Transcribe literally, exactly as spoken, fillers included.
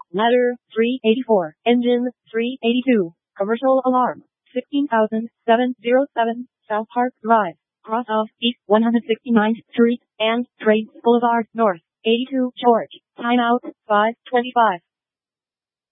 Ladder, three eighty-four. Engine, three eighty-two. Commercial alarm, sixteen thousand seven hundred seven, South Park Drive, cross of East one hundred sixty-ninth Street and Trade Boulevard North, eighty-two George. Timeout, five twenty-five.